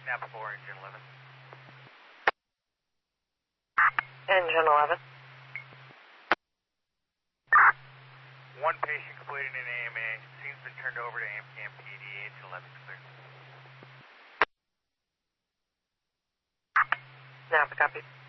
Napa 4, engine 11. Engine 11. One patient completing an AMA. Scene's been turned over to AMCAM PD. Engine 11 clear. Napa, copy.